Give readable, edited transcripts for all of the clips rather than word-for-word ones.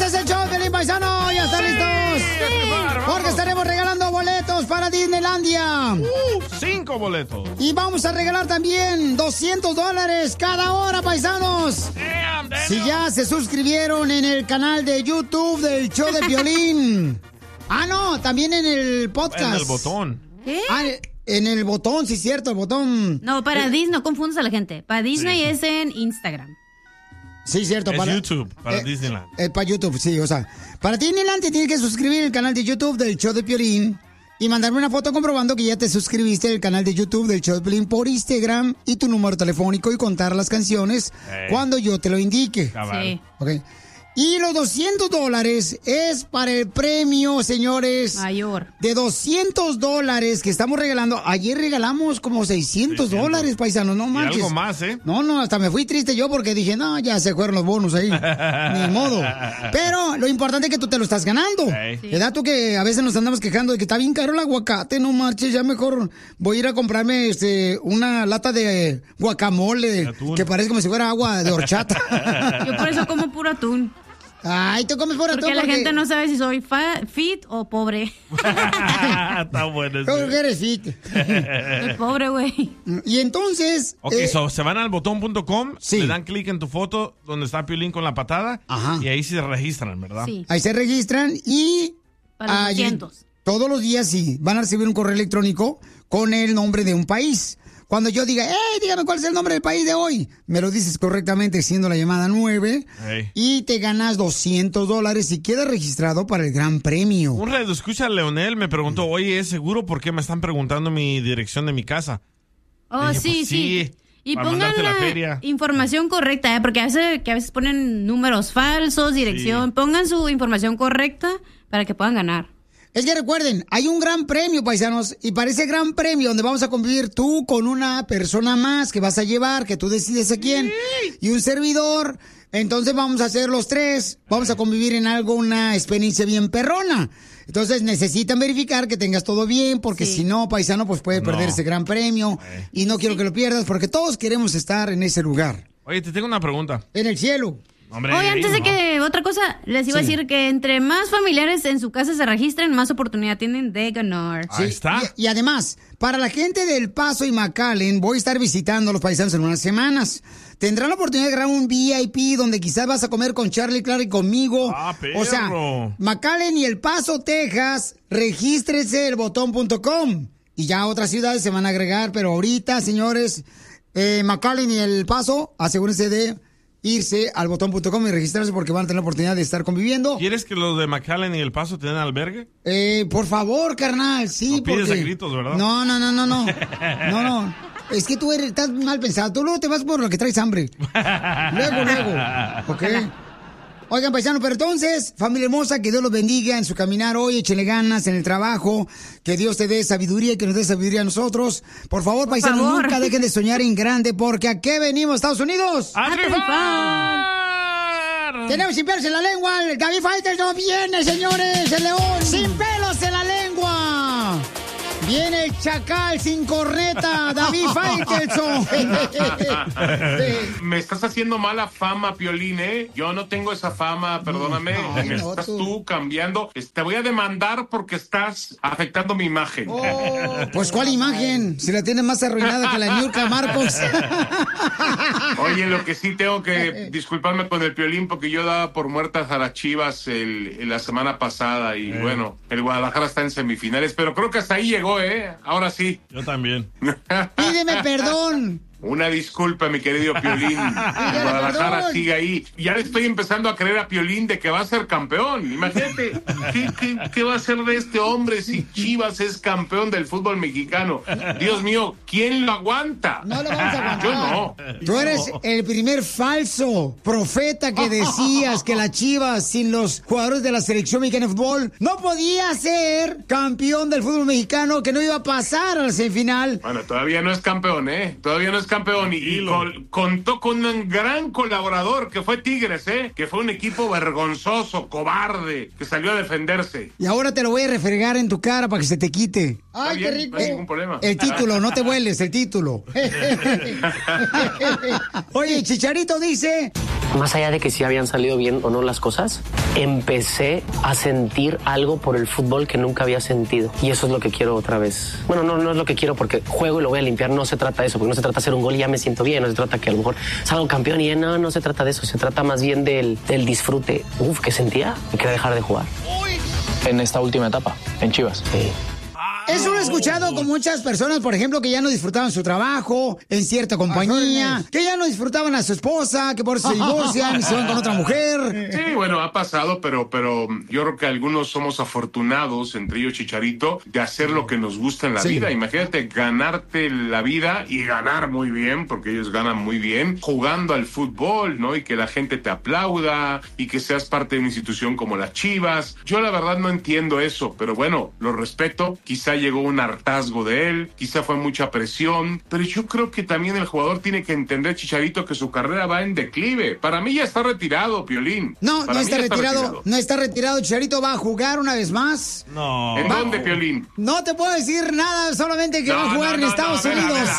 es el show de Piolín, paisano. ¿Ya están listos? Porque estaremos regalando boletos para Disneylandia. 5 boletos. Y vamos a regalar también $200 cada hora, paisanos. Damn. Si ya se suscribieron en el canal de YouTube del show de Piolín. No, también en el podcast. En el botón. ¿Qué? En el botón, sí, cierto, el botón. No, para Disney, no confundas a la gente. Para Disney es en Instagram. Sí, cierto. Es para YouTube, para Disneyland. Para YouTube, sí, o sea. Para Disneyland te tienes que suscribir al canal de YouTube del show de Piolín y mandarme una foto comprobando que ya te suscribiste al canal de YouTube del show de Piolín por Instagram y tu número telefónico y contar las canciones cuando yo te lo indique. Sí. Okay. Y los $200 es para el premio, señores. Mayor. De $200 que estamos regalando. Ayer regalamos como $600, paisanos. No manches. Y algo más, ¿eh? No, hasta me fui triste yo porque dije, no, ya se fueron los bonos ahí. Ni modo. Pero lo importante es que tú te lo estás ganando. Sí. ¿Verdad? Tú que a veces nos andamos quejando de que está bien caro el aguacate. No marches, ya mejor voy a ir a comprarme una lata de guacamole que parece como si fuera agua de horchata. Yo por eso como puro atún. Ay, tú comes por atún. Porque la gente no sabe si soy fit o pobre. Está bueno. Tú eres fit. Soy pobre, güey. Y entonces... Ok, se van al botón.com, le dan clic en tu foto donde está Piolín con la patada. Ajá. Y ahí se registran, ¿verdad? Sí. Ahí se registran y... Para los 200. Todos los días sí, van a recibir un correo electrónico con el nombre de un país. Cuando yo diga, dígame cuál es el nombre del país de hoy, me lo dices correctamente siendo la llamada 9 y te ganas $200 y quedas registrado para el gran premio. Un radio escucha, Leonel, me preguntó, oye, ¿es seguro? ¿Por qué me están preguntando mi dirección de mi casa? Oh, dije, sí, pues, sí. Y para pongan mandarte la la feria. información correcta, porque a veces ponen números falsos, dirección. Sí. Pongan su información correcta para que puedan ganar. Es que recuerden, hay un gran premio, paisanos, y para ese gran premio donde vamos a convivir tú con una persona más que vas a llevar, que tú decides a quién, y un servidor, entonces vamos a hacer los tres, vamos a convivir en algo, una experiencia bien perrona. Entonces necesitan verificar que tengas todo bien, porque si no, paisano, pues puede perder ese gran premio, y no quiero que lo pierdas, porque todos queremos estar en ese lugar. Oye, te tengo una pregunta. En el cielo. Hombre, Oye, antes de que otra cosa, les iba a decir que entre más familiares en su casa se registren, más oportunidad tienen de ganar. Sí, ahí está. Y además, para la gente del Paso y McAllen, voy a estar visitando a los paisanos en unas semanas. Tendrán la oportunidad de agarrar un VIP donde quizás vas a comer con Charlie, Clara y conmigo. Perro. O sea, McAllen y El Paso, Texas, regístrese el botón.com. Y ya otras ciudades se van a agregar, pero ahorita, señores, McAllen y El Paso, asegúrense de irse al botón.com y registrarse porque van a tener la oportunidad de estar conviviendo. ¿Quieres que los de McAllen y El Paso te den albergue? Por favor, carnal, sí. No pides porque... a gritos, ¿verdad? No. No. Es que tú estás mal pensado. Tú luego te vas por lo que traes hambre. Luego. ¿Ok? Oigan, paisanos, pero entonces, familia hermosa, que Dios los bendiga en su caminar hoy, échenle ganas en el trabajo, que Dios te dé sabiduría y que nos dé sabiduría a nosotros. Por favor, paisanos, nunca dejen de soñar en grande, porque ¿a qué venimos, Estados Unidos? ¡A triunfar! Tenemos sin pelos en la lengua, el David Fighters no viene, señores, el león. ¡Sin pelos en la lengua! Viene el chacal sin corneta, David Faitelson. Me estás haciendo mala fama, Piolín, ¿eh? Yo no tengo esa fama, perdóname. Me estás tú cambiando. Te voy a demandar porque estás afectando mi imagen. Pues, ¿cuál imagen? Si la tienes más arruinada que la Niurka Marcos. Oye, lo que sí tengo que disculparme con el Piolín porque yo daba por muertas a las Chivas la semana pasada y bueno, el Guadalajara está en semifinales, pero creo que hasta ahí llegó, ¿eh? Ahora sí. Yo también. Pídeme perdón. Una disculpa, mi querido Piolín. Guadalajara sigue ahí. Ya le estoy empezando a creer a Piolín de que va a ser campeón. Imagínate, ¿qué va a hacer de este hombre si Chivas es campeón del fútbol mexicano? Dios mío, ¿quién lo aguanta? No lo vamos a aguantar. Yo no. Tú eres el primer falso profeta que decías que la Chivas, sin los jugadores de la selección mexicana de fútbol, no podía ser campeón del fútbol mexicano, que no iba a pasar a la semifinal. Bueno, todavía no es campeón, ¿eh? Todavía no es campeón y contó con un gran colaborador que fue Tigres, que fue un equipo vergonzoso, cobarde, que salió a defenderse. Y ahora te lo voy a refregar en tu cara para que se te quite. Ay, bien, qué rico. No hay ningún problema. El título, no te vueles, el título. Oye, Chicharito dice... más allá de que si habían salido bien o no las cosas, empecé a sentir algo por el fútbol que nunca había sentido. Y eso es lo que quiero otra vez. Bueno, no es lo que quiero porque juego y lo voy a limpiar. No se trata de eso, porque no se trata de hacer un gol y ya me siento bien. No se trata que a lo mejor salgo campeón y no se trata de eso. Se trata más bien del disfrute. Que sentía y quería dejar de jugar. En esta última etapa, en Chivas. Sí. Eso lo he escuchado con muchas personas, por ejemplo, que ya no disfrutaban su trabajo en cierta compañía, que ya no disfrutaban a su esposa, que por eso se divorcian y se van con otra mujer. Sí, bueno, ha pasado, pero yo creo que algunos somos afortunados, entre ellos Chicharito, de hacer lo que nos gusta en la vida. Imagínate ganarte la vida y ganar muy bien, porque ellos ganan muy bien, jugando al fútbol, ¿no? Y que la gente te aplauda y que seas parte de una institución como las Chivas. Yo la verdad no entiendo eso, pero bueno, lo respeto. Quizá llegó un hartazgo de él, quizá fue mucha presión, pero yo creo que también el jugador tiene que entender, Chicharito, que su carrera va en declive. Para mí ya está retirado, Piolín. No está retirado. No está retirado. Chicharito va a jugar una vez más. No. ¿En dónde, Piolín? No te puedo decir nada, solamente que va a jugar en Estados Unidos.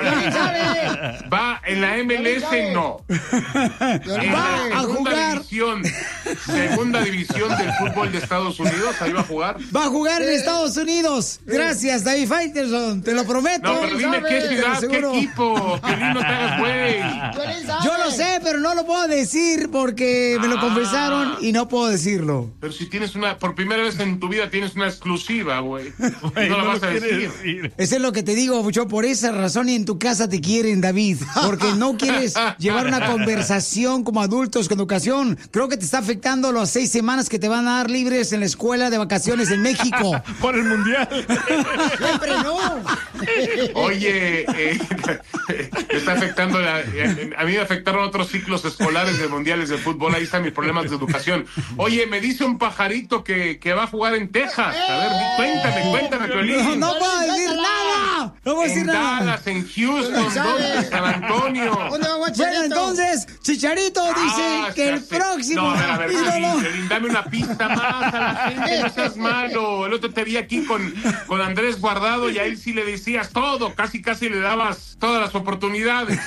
Va en la MLS, no. Va a jugar. Segunda división del fútbol de Estados Unidos, ahí va a jugar. Va a jugar en Estados Unidos. Gracias, David Faitelson, te lo prometo. No, pero dime qué ciudad, qué equipo. Piolín, no te hagas güey. Yo lo sé, pero no lo puedo decir porque me lo confesaron y no puedo decirlo. Pero si tienes por primera vez en tu vida tienes una exclusiva, güey. No la vas a decir. Eso es lo que te digo, mucho. Por esa razón y en tu casa te quieren, David. Porque no quieres llevar una conversación como adultos con educación. Creo que te está afectando las 6 semanas que te van a dar libres en la escuela de vacaciones en México. Por el mundial. Siempre no. Oye, te está afectando a mí me afectaron otros ciclos escolares de mundiales de fútbol. Ahí están mis problemas de educación. Oye, me dice un pajarito que va a jugar en Texas. A ver, cuéntame, Piolín. No puedo decir nada. No puedo decir nada. En Dallas, en Houston, ¿dónde? San Antonio. Bueno, entonces, Chicharito dice que el próximo. No, a ver, Piolín, dame una pista más a la gente, no seas malo. El otro te vi aquí con Andrés Guardado y a él sí le decías todo, casi le dabas todas las oportunidades.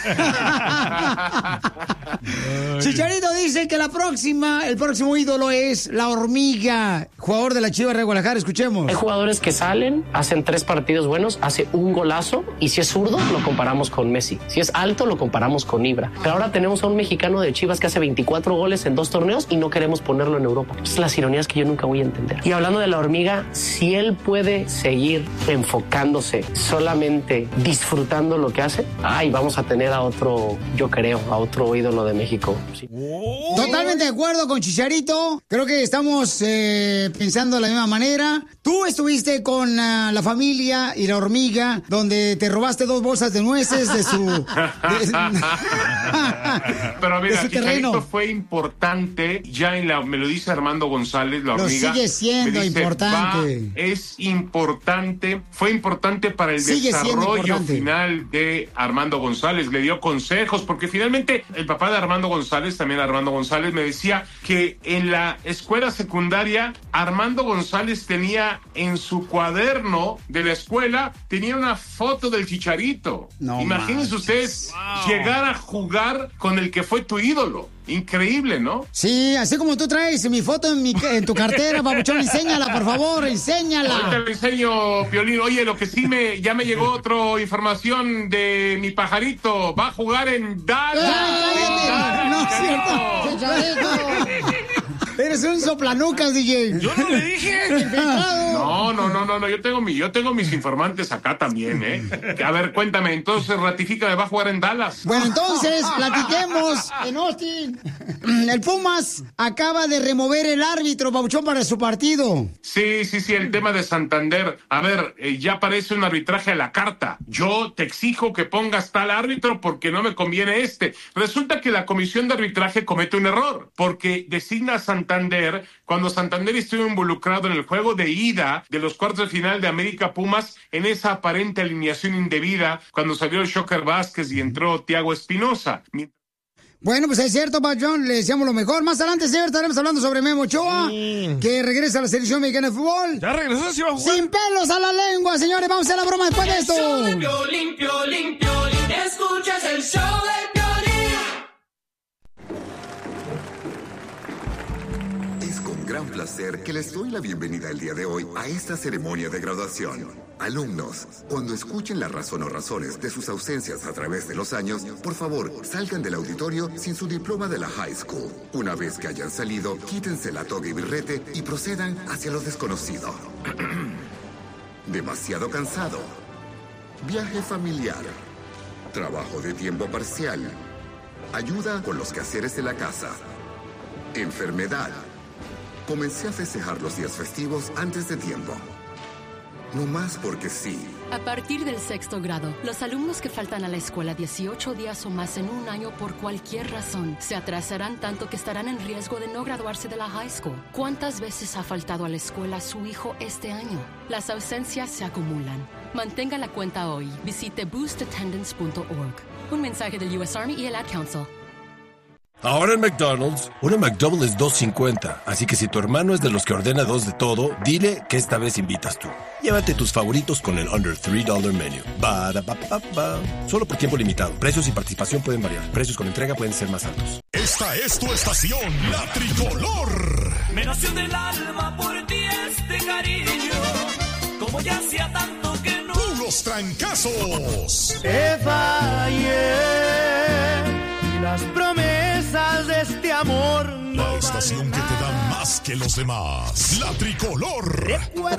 Chicharito dice que el próximo ídolo es la Hormiga, jugador de la Chivas de Guadalajara. Escuchemos. Hay jugadores que salen, hacen 3 partidos buenos, hace un golazo y si es zurdo lo comparamos con Messi, si es alto lo comparamos con Ibra. Pero ahora tenemos a un mexicano de Chivas que hace 24 goles en 2 torneos y no queremos ponerlo en Europa. Es las ironías que yo nunca voy a entender. Y hablando de la Hormiga, si él puede seguir enfocándose solamente disfrutando lo que hace, vamos a tener a otro, yo creo, a otro ídolo de México. Sí. Totalmente de acuerdo con Chicharito. Creo que estamos pensando de la misma manera. Tú estuviste con la familia y la Hormiga, donde te robaste 2 bolsas de nueces de su... Pero mira, de su Chicharito terreno. fue importante, me lo dice Armando González, la Hormiga. Lo sigue siendo importante. Es importante, fue importante para el desarrollo final de Armando González. Le dio consejos, porque finalmente el papá de Armando González, también Armando González, me decía que en la escuela secundaria, Armando González tenía en su cuaderno de la escuela, tenía una foto del Chicharito. No, imagínense ustedes llegar a jugar con el que fue tu ídolo. Increíble, ¿no? Sí, así como tú traes mi foto en tu cartera, papuchón, enséñala, por favor, enséñala. Ahorita lo enseño, Piolín. Oye, lo que sí ya me llegó otra información de mi pajarito. Va a jugar en Dallas. No es cierto. Eres un soplanucas, DJ. Yo no le dije. No. Yo tengo mis informantes acá también, ¿eh? A ver, cuéntame. Entonces, ratifícame, va a jugar en Dallas. Bueno, entonces, platiquemos. En Austin. El Pumas acaba de remover el árbitro, papuchón, para su partido. Sí, el tema de Santander. A ver, ya parece un arbitraje a la carta. Yo te exijo que pongas tal árbitro porque no me conviene este. Resulta que la comisión de arbitraje comete un error, porque designa a Santander cuando Santander estuvo involucrado en el juego de ida de los cuartos de final de América Pumas en esa aparente alineación indebida cuando salió el Shocker Vázquez y entró Thiago Espinosa. Bueno, pues es cierto, patrón, le deseamos lo mejor. Más adelante, señor, estaremos hablando sobre Memo Ochoa, que regresa a la selección mexicana de fútbol. Ya regresó, sí va a jugar. Sin pelos a la lengua, señores, vamos a hacer la broma después de esto. Piolín, escuchas el show de Piolín. gran placer que les doy la bienvenida el día de hoy a esta ceremonia de graduación. Alumnos, cuando escuchen la razón o razones de sus ausencias a través de los años, por favor, salgan del auditorio sin su diploma de la high school. Una vez que hayan salido, quítense la toga y birrete y procedan hacia lo desconocido. Demasiado cansado. Viaje familiar. Trabajo de tiempo parcial. Ayuda con los quehaceres de la casa. Enfermedad. Comencé a festejar los días festivos antes de tiempo. No más porque sí. A partir del 6º grado, los alumnos que faltan a la escuela 18 días o más en un año por cualquier razón se atrasarán tanto que estarán en riesgo de no graduarse de la high school. ¿Cuántas veces ha faltado a la escuela su hijo este año? Las ausencias se acumulan. Mantenga la cuenta hoy. Visite boostattendance.org. Un mensaje del U.S. Army y el Ad Council. Ahora en McDonald's, una McDouble es $2.50, así que si tu hermano es de los que ordena 2 de todo, dile que esta vez invitas tú. Llévate tus favoritos con el Under $3 Menu. Solo por tiempo limitado. Precios y participación pueden variar. Precios con entrega pueden ser más altos. Esta es tu estación, La Tricolor. Me nació del alma por ti este cariño, como ya hacía tanto que no. Puros trancazos. Te fallé. Las promesas de este amor no La estación que te da más que los demás. La Tricolor. Recuerdo